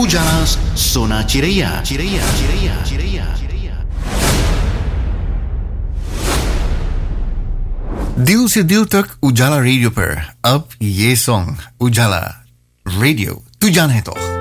उजाला सोना चिरैया चिरैया चिरैया चिरैया चिरैया। दिल से दिल तक उजाला रेडियो पर अब ये सॉन्ग उजाला रेडियो तू जाने तो